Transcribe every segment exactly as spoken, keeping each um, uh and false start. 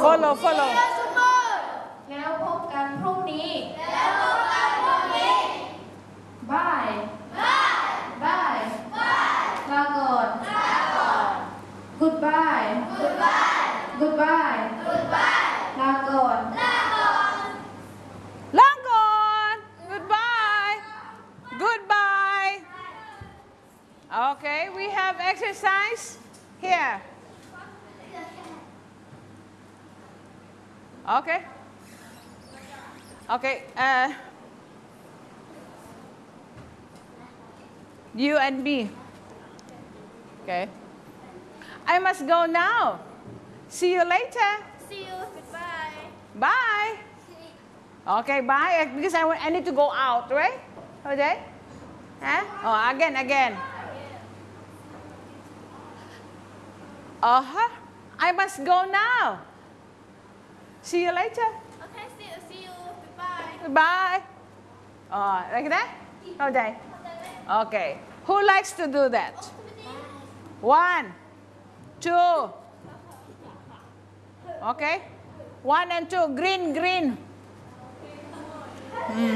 follow follow แล้วพบกันพรุ่งนี้แล้วพบกันพรุ่งนี้ bye bye bye bye ลาก่อนลาก่อน goodbye goodbye goodbye goodbye ลาก่อนลาก่อนลาก่อน goodbye goodbye okay we have exercise here okay okay uh, you and me okay I must go now see you later see you goodbye bye okay bye because I, I need to go out right okay huh? Oh again again uh-huh I must go now see you later okay see you see you goodbye bye oh like that okay okay who likes to do that one two okay one and two green green mm.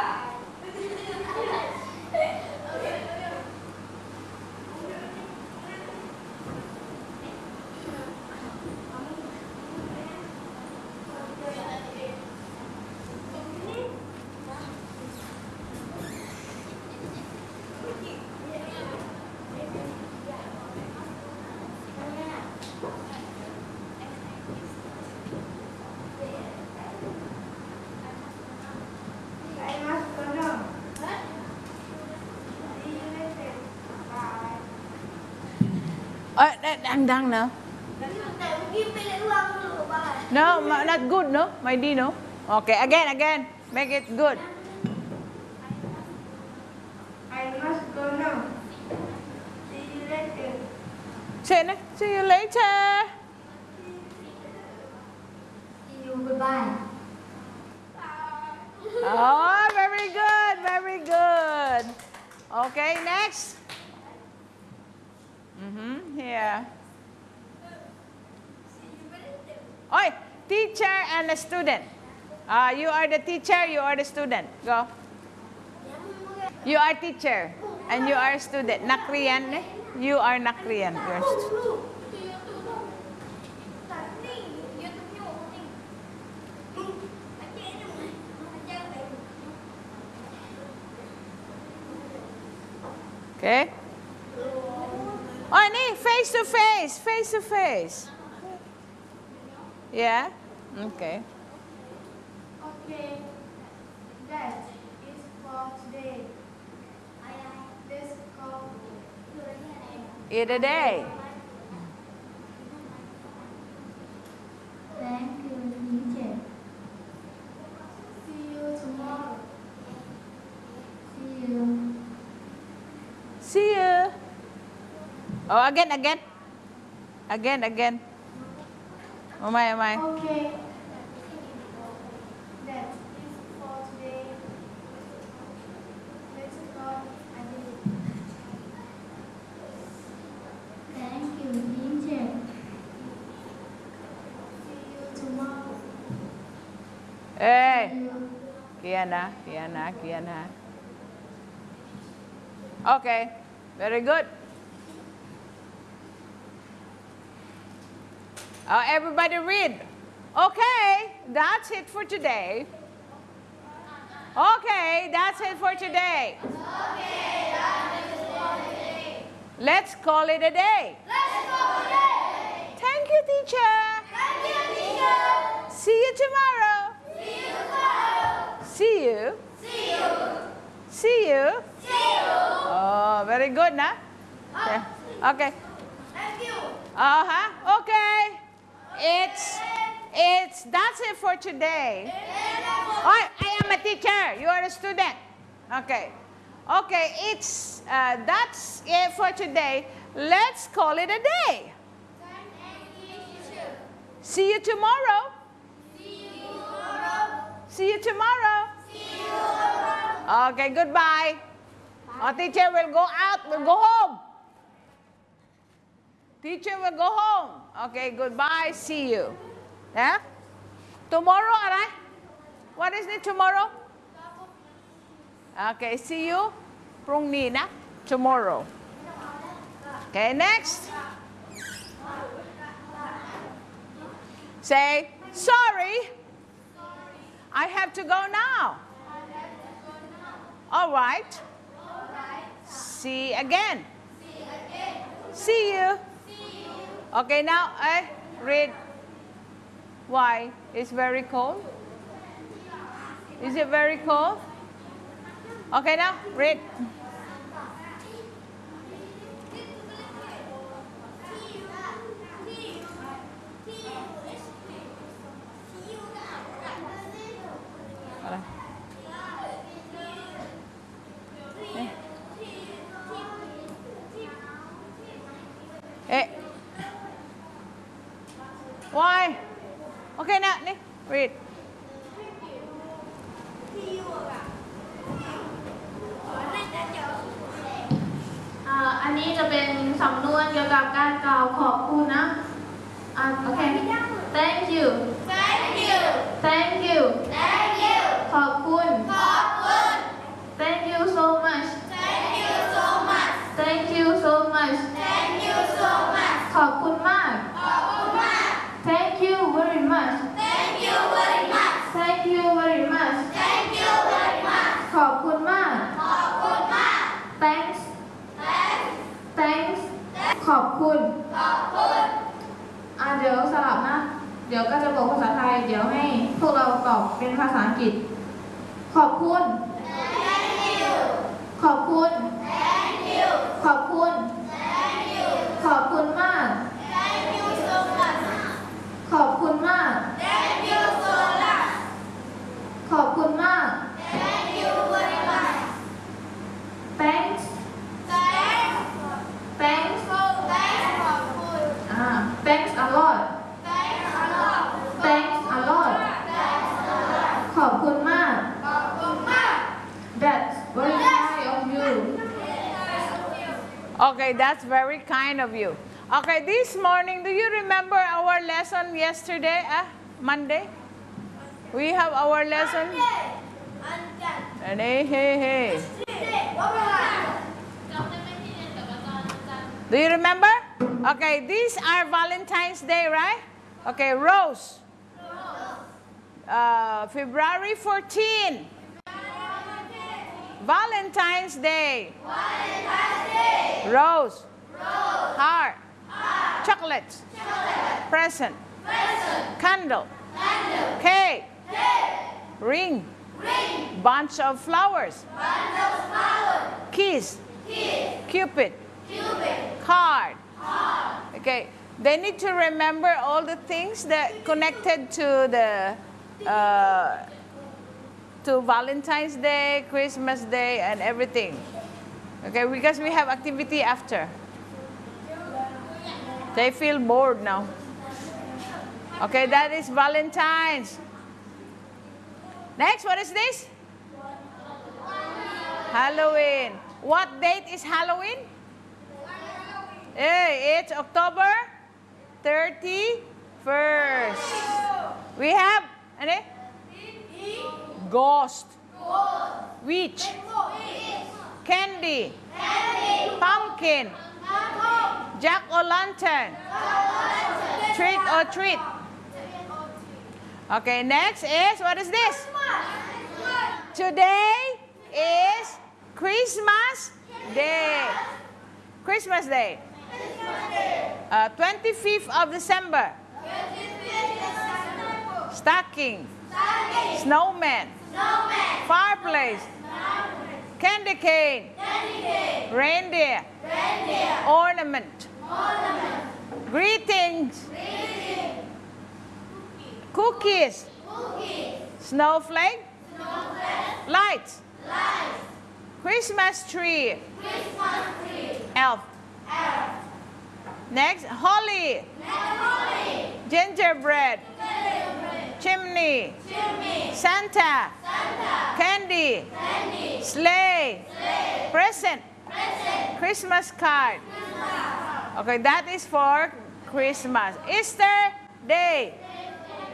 Uh, đang đang nữa no not good no my D no okay again again make it good I must go now see you later say it see you later see you goodbye oh very good very good okay next mm-hmm here Oi, teacher and a student. Uh, you are the teacher, you are the student. Go. You are teacher and you are student. Nakriyan eh? You are nakriyan. You're okay. Oh, nee, face to face, face to face. Yeah? Okay. Okay. That is for today. Let's go. Eat a day. Thank you, teacher. See you tomorrow. See you. See you. Oh, again, again. Again, again. Oh my, oh my. Okay. That is for today. Let's go again. Thank you, teacher. See you tomorrow. Hey. See you. Kiana, Kiana, Kiana. Okay. Very good. Uh, everybody read. Okay, that's it for today. Okay, that's it for today. Okay, that is for today. Let's call it a day. Let's go today. Thank you, teacher. Thank you, teacher. See you tomorrow. See you tomorrow. See you. See you. See you. See you. Oh, very good, nah? Yeah. Okay. Thank you. Uh-huh. Okay. It's, it's, that's it for today. Oh, I am a teacher. You are a student. Okay. Okay, it's, uh, that's it for today. Let's call it a day. See you tomorrow. See you tomorrow. See you tomorrow. See you tomorrow. Okay, goodbye. Our teacher will go out, will go home. Teacher will go home. Okay, goodbye. See you. Yeah? Tomorrow,อะไร? What is it tomorrow? Okay, see you พรุ่งนี้นะ tomorrow. Okay, next. Say, sorry, I have to go now. All right. See again. See you. Okay, now I read. Why? It's very cold. Is it very cold? Okay, now read. Eh. Why? Okay, now, read. อ่าอันนี้จะเป็นสำนวนเกี่ยวกับการกล่าวขอบคุณนะอ่าโอเค thank you Thank you. thank you Thank you. ขอบคุณขอบคุณ thank you so much Thank you so much. thank you so much Thank you so much. ขอบคุณมากขอบคุณมาก thank you very much Thank you very much. thank you very much Thank you very much. ขอบคุณมากขอบคุณมาก thanks Thanks. thanks ขอบคุณขอบคุณอ่ะเดี๋ยวสลับนะ เดี๋ยวก็จะบอกภาษาไทย เดี๋ยวให้พวกเราตอบเป็นภาษาอังกฤษ ขอบคุณ Thank you. ขอบคุณ Thank you. ขอบคุณ Thank you. ขอบคุณมาก Thank you so much. ขอบคุณมาก Thank you so much. ขอบคุณมาก Thank you very much. thanks Thanks. thanks Thanks ขอบคุณอ่า thanks a lot Thanks a lot. thanks a lot Thanks a lot. ขอบคุณมากขอบคุณมาก that's very kind of you Okay, that's very kind of you. Okay, this morning, do you remember our lesson yesterday, uh, Monday? We have our lesson. And hey, hey, hey. Do you remember? Okay, these are Valentine's Day, right? Okay, Rose. Uh, February fourteenth. Valentine's Day. Rose. Heart. Chocolates. Present. Candle. Cake. Ring. Bunch of flowers. Kiss. Cupid. Card. Okay. They need to remember all the things that connected to the uh, to Valentine's Day, Christmas Day, and everything. Okay, because we have activity after. They feel bored now. Okay, that is Valentine's. Next, what is this? Halloween. What date is Halloween? Hey, it's October thirty-first. We have any? Ghost. Witch. Candy. Pumpkin. Jack-o'-lantern. Trick or treat. Okay, next is, what is this? Today is Christmas Day. Christmas Day. Uh, twenty-fifth of December. Stocking. Snowman. Fireplace. Candy cane. Reindeer. Ornament. Greetings. Cookies. Snowflake. Lights. Christmas tree. Elf. Next, holly. Gingerbread. Chimney. Santa. Candy. Sleigh. Present. Christmas card. Okay, that is for Christmas. Easter Day.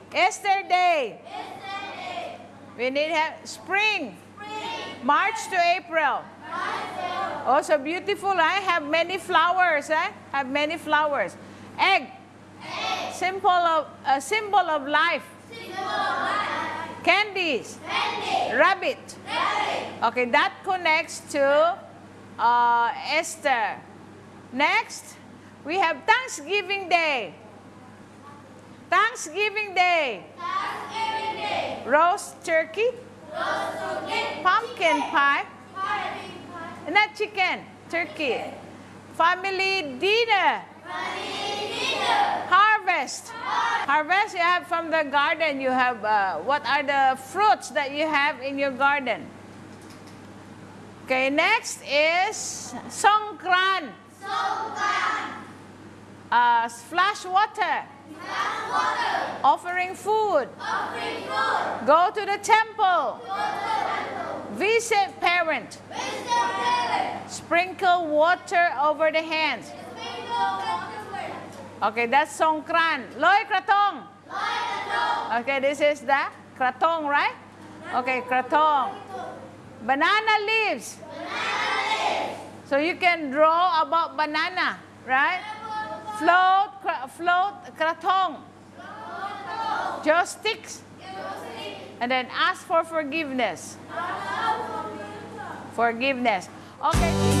Easter Day. Yesterday. We need have spring. Spring. March to April. March. Also beautiful, I have many flowers, eh? Have many flowers. Egg. Egg. Symbol of a symbol of life. Symbol of life. Candies. Candy. Rabbit. Rabbit. Okay, that connects to uh, Esther. Next, we have Thanksgiving Day. Thanksgiving Day. Thanksgiving Day. Roast turkey, Roast turkey. pumpkin pie, Party. not chicken, turkey. Family dinner. Family dinner. Harvest. Harvest you have from the garden. You have, uh, what are the fruits that you have in your garden? Okay, next is Songkran. Songkran. Uh, splash water. Flash water. Offering food. Offering food. Go to the temple. Go to the temple. Visit parent. Visit parent. Sprinkle water over the hands. Sprinkle water. Okay, that's Songkran. Loy Kratong. Loy Kratong. Okay, this is the Kratong, right? Okay, Kratong. Banana leaves. Banana leaves. So you can draw about banana, right? Float, kra- float, Kratong. Just sticks. And then ask for forgiveness. Forgiveness. Okay.